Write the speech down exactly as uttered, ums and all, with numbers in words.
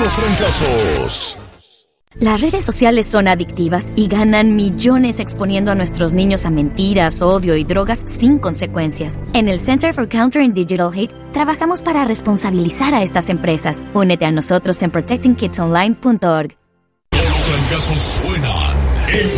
los trancazos. Las redes sociales son adictivas y ganan millones exponiendo a nuestros niños a mentiras, odio y drogas sin consecuencias. En el Center for Countering Digital Hate trabajamos para responsabilizar a estas empresas. Únete a nosotros en protecting kids online punto org. Todos los trancazos suenan en